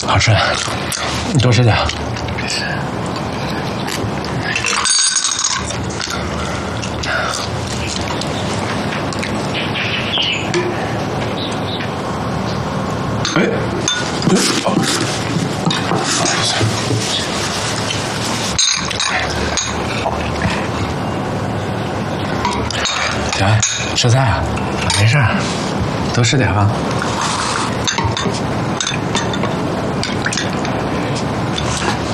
好吃，你多吃点。哎，小爱，吃菜啊？没事，多吃点吧。